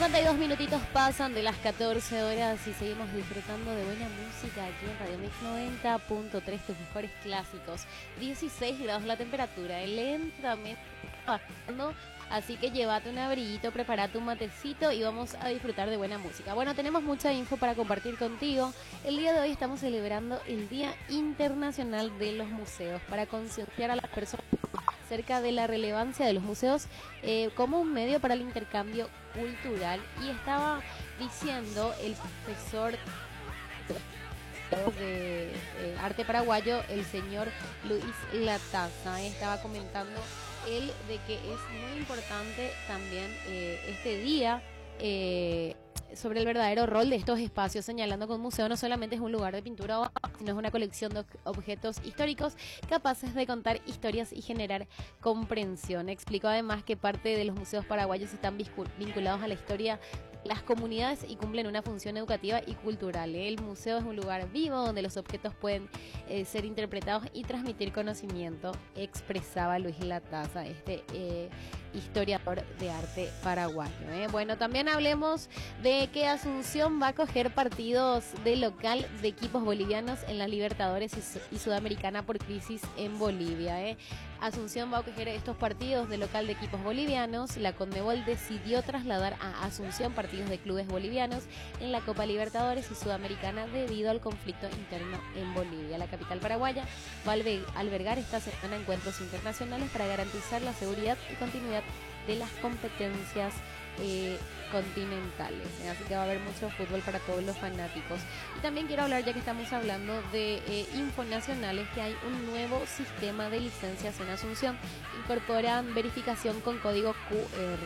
52 minutitos pasan de las 14 horas y seguimos disfrutando de buena música aquí en Radio Mix 90.3, tus mejores clásicos. 16 grados la temperatura, lentamente bajando, así que llévate un abriguito, prepara tu matecito y vamos a disfrutar de buena música. Bueno, tenemos mucha info para compartir contigo. El día de hoy estamos celebrando el Día Internacional de los Museos para concienciar a las personas acerca de la relevancia de los museos como un medio para el intercambio cultural. Y estaba diciendo el profesor de arte paraguayo, el señor Luis Latasa, estaba comentando él de que es muy importante también este día sobre el verdadero rol de estos espacios, señalando que un museo no solamente es un lugar de pintura, sino es una colección de objetos históricos capaces de contar historias y generar comprensión. Explicó además que parte de los museos paraguayos están vinculados a la historia de las comunidades y cumplen una función educativa y cultural. El museo es un lugar vivo donde los objetos pueden ser interpretados y transmitir conocimiento, expresaba Luis Latasa, historiador de arte paraguayo. Bueno, también hablemos de que Asunción va a coger partidos de local de equipos bolivianos en la Libertadores y Sudamericana por crisis en Bolivia. Asunción va a coger estos partidos de local de equipos bolivianos. La Conmebol decidió trasladar a Asunción partidos de clubes bolivianos en la Copa Libertadores y Sudamericana debido al conflicto interno en Bolivia. La capital paraguaya va a albergar esta semana encuentros internacionales para garantizar la seguridad y continuidad de las competencias continentales, así que va a haber mucho fútbol para todos los fanáticos. Y también quiero hablar, ya que estamos hablando de infonacionales, que hay un nuevo sistema de licencias en Asunción. Incorporan verificación con código QR.